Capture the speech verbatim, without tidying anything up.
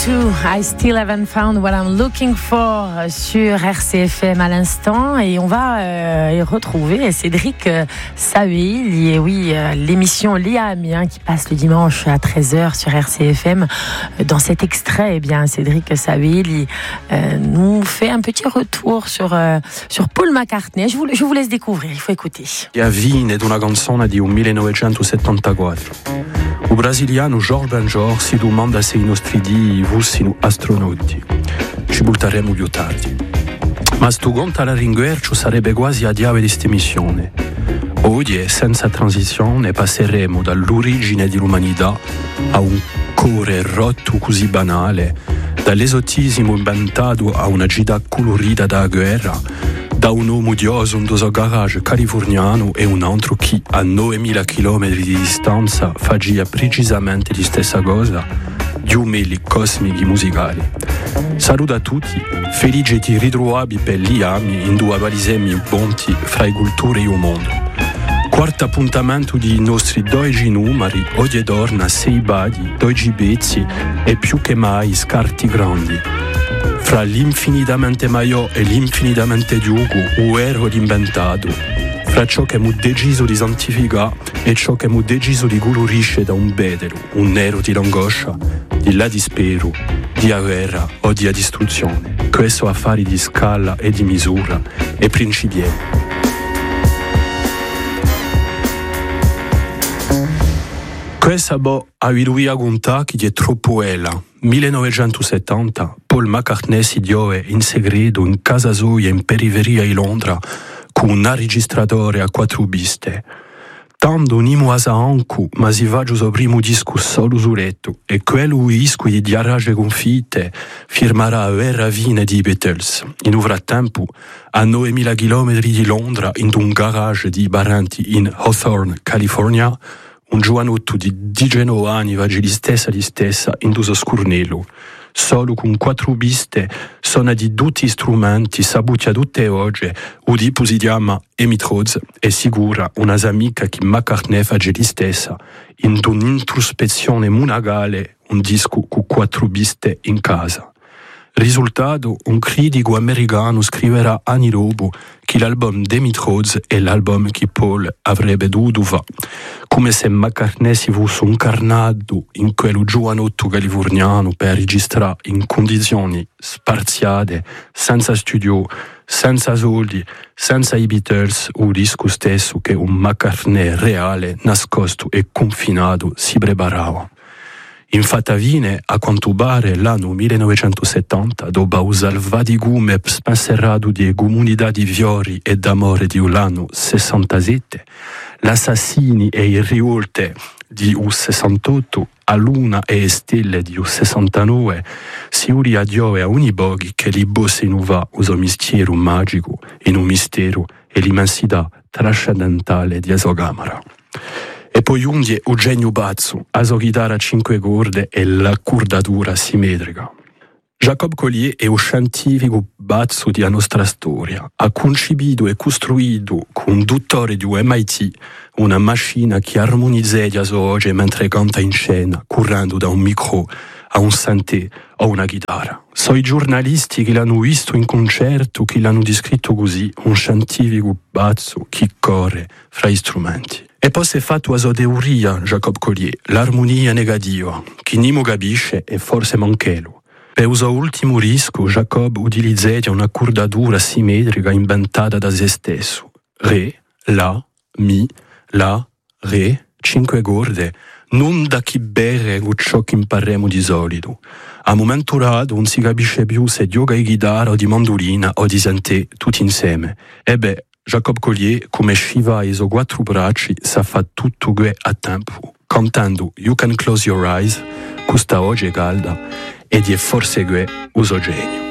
two, I still haven't found what I'm looking for sur R C F M à l'instant, et on va euh, y retrouver Cédric euh, Saouili, et oui, euh, l'émission Liam hein, qui passe le dimanche à treize heures sur R C F M. Dans cet extrait, eh bien, Cédric Saouili euh, nous fait un petit retour sur, euh, sur Paul McCartney. Je vous, je vous laisse découvrir, il faut écouter. La Vine è una canzone di un millenovecentosettantaquattro. Il brasiliano Jorge Benjor si domanda se i nostri dii fossero astronauti. Ci butteremo più tardi. Ma sto conto alla ringuercio sarebbe quasi a diave di sta missione. Oggi, senza transizione, passeremo dall'origine dell'umanità a un cuore rotto così banale, dall'esotismo inventato a una città colorita da guerra, da un uomo odioso in un garage californiano e un altro che a novemila chilometri di distanza faceva precisamente la stessa cosa, di umili cosmici musicali. Saluto a tutti, felice di ritrovarvi per gli anni in due valisemi bonti fra le culture e il mondo. Quarto appuntamento dei nostri dodici numeri, oggi torna sei badi, dodici pezzi e più che mai scarti grandi. Fra l'infinitamente maiò e l'infinitamente giugo, o ero inventato. Fra ciò che mu deciso di santificare e ciò che mu deciso di colorisce da un bedero, un nero di angoscia, di là di spero, di guerra o di distruzione. Questo affari di scala e di misura e principiello. Questa bo a lui conta che è troppo ela. millenovecentosettanta, Paul McCartney si diove in segreto in casa sua in periferia di Londra con un registratore a quattro piste. Tanto nimo asa anco, ma si va giù primo disco solo su letto, e quello disco di diarage confitte firmerà vera vine di Beatles. In un frattempo, a novemila chilometri di Londra, in un garage di Baranti in Hawthorne, California, un giovanotto di diciannove anni va di stessa di stessa in uso scurnello. Solo con quattro piste sono di tutti strumenti saputi a tutte oggi, o tipo si chiama Emitroz, è sicura una amica che McCartney fa di stessa in un'introspezione monagale, un disco con quattro piste in casa. Risultato, un critico americano scriverà anni dopo che l'album Emitroz è l'album che Paul avrebbe dovuto fare, come se McCartney si fosse incarnato in quello giovanotto californiano per registrare in condizioni sparziate, senza studio, senza soldi, senza i Beatles, o disco stesso che un McCartney reale, nascosto e confinato si preparava. Infatti avviene, a quanto pare, l'anno millenovecentosettanta, dopo un salvatigume spenserrato di comunità di fiori e d'amore di l'anno sessantasette, l'assassini e i rivolte di U sessantotto, a luna e stelle di U sessantanove, si uri a Dio a ogni boghi che li bosse in uva uso mistero magico, in un mistero e l'immensità trascendentale di Esocamera. E poi unghie un genio pazzo, a sua chitarra a cinque corde e la curdatura simmetrica. Jacob Collier è un scientifico pazzo della nostra storia. Ha concepito e costruito con un dottore di M I T una macchina che armonizza la sua voce mentre canta in scena, correndo da un micro a un santé o una chitarra. Sono i giornalisti che l'hanno visto in concerto che l'hanno descritto così, un scientifico pazzo che corre fra gli strumenti. E poi si è fatto la sua teoria, Jacob Collier, l'armonia negativa, che nimo capisce e forse manchelo. Per il suo ultimo disco, Jacob utilizza una curdatura simmetrica inventata da se stesso. Re, La, Mi, La, Re, cinque corde, non da chi bere con ciò che imparremo di solito. A momento dato non si capisce più se gioca di chitarra o di mandolina o di sentè tutti insieme. E beh, Jacob Collier, come sciva i suoi quattro bracci, sa fa tutto che a tempo, cantando You Can Close Your Eyes, questa oggi è calda, ed è forse che uso genio.